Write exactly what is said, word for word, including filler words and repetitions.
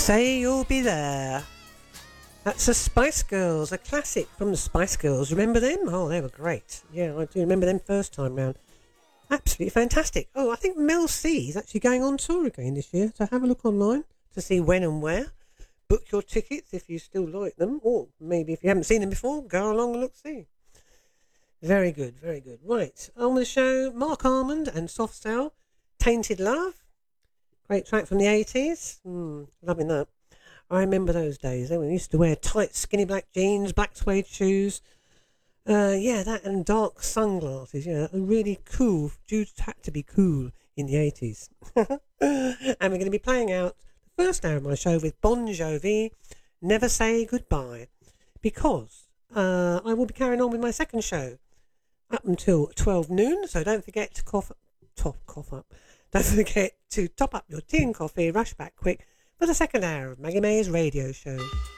Say You'll Be There. That's the Spice Girls, a classic from the Spice Girls. Remember them? Oh, they were great. Yeah, I do remember them first time round. Absolutely fantastic. Oh, I think Mel C is actually going on tour again this year, so have a look online to see when and where. Book your tickets if you still like them, or maybe if you haven't seen them before, go along and look see. Very good, very good. Right, on with the show, Mark Almond and Soft Cell, Tainted Love. Great track from the eighties. Mm, loving that. I remember those days. We used to wear tight, skinny black jeans, black suede shoes. Uh, yeah, that and dark sunglasses. Yeah, really cool. Dudes had to be cool in the eighties. And we're going to be playing out the first hour of my show with Bon Jovi, Never Say Goodbye, because uh, I will be carrying on with my second show up until twelve noon. So don't forget to cough, top, cough up. Don't forget to top up your tea and coffee. Rush back quick for the second hour of Maggie May's radio show.